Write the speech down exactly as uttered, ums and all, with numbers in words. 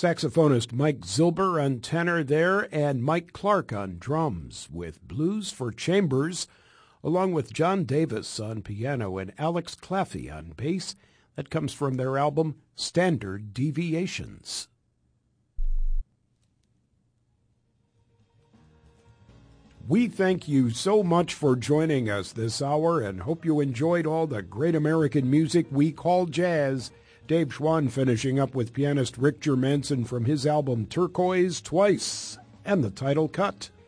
Saxophonist Mike Zilber on tenor there, and Mike Clark on drums with Blues for Chambers, along with John Davis on piano and Alex Claffey on bass. That comes from their album Standard Deviations. We thank you so much for joining us this hour and hope you enjoyed all the great American music we call jazz. Dave Schwann finishing up with pianist Rick Germanson from his album Turquoise Twice and the title cut.